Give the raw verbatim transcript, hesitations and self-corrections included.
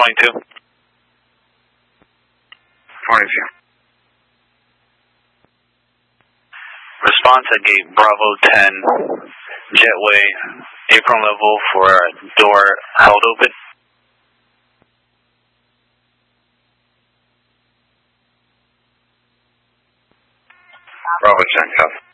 twenty-two. twenty-two. Response at gate Bravo ten, jetway, apron level for door held open. Bravo ten, copy.